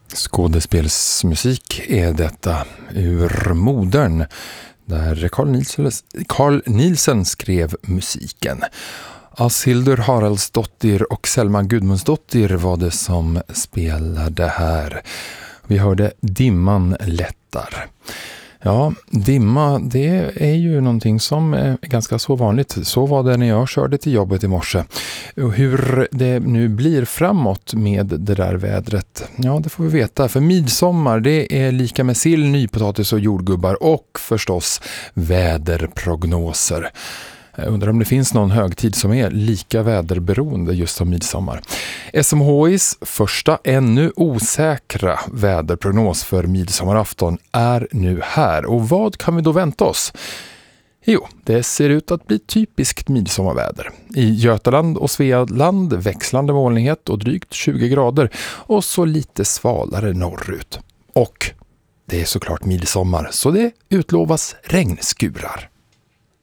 Skådespelsmusik är detta ur Modern, där Carl Nielsen skrev musiken. Ashildur Haraldsdottir och Selma Gudmundsdottir var det som spelade här. Vi hörde Dimman lättar. Ja, dimma, det är ju någonting som är ganska så vanligt. Så var det när jag körde till jobbet i morse. Och hur det nu blir framåt med det där vädret, ja, det får vi veta. För midsommar, det är lika med sill, nypotatis och jordgubbar och förstås väderprognoser. Jag undrar om det finns någon högtid som är lika väderberoende just som midsommar. SMHIs första ännu osäkra väderprognos för midsommarafton är nu här. Och vad kan vi då vänta oss? Jo, det ser ut att bli typiskt midsommarväder. I Götaland och Svealand växlande molnighet och drygt 20 grader och så lite svalare norrut. Och det är såklart midsommar, så det utlovas regnskurar.